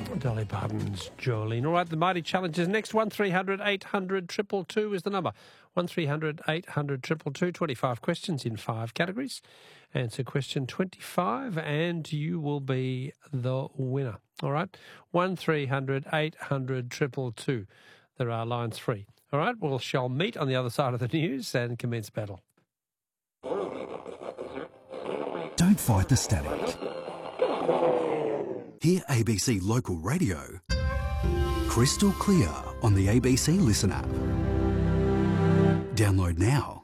Dolly Parton's Jolene. All right, the Mighty Challenge is next. 1300 800 222 is the number. 1300 800 222. 25 questions in 5 categories. Answer question 25 and you will be the winner. All right, 1300 800 222. There are lines free. All right, we shall meet on the other side of the news and commence battle. Don't fight the static. Hear ABC Local Radio crystal clear on the ABC Listen app. Download now.